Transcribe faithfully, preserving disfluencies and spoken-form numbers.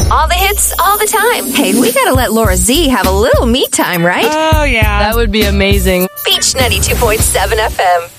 All the hits, all the time. Hey, we gotta let Laura Z have a little me time, right? Oh, yeah. That would be amazing. Beach ninety-two point seven F M.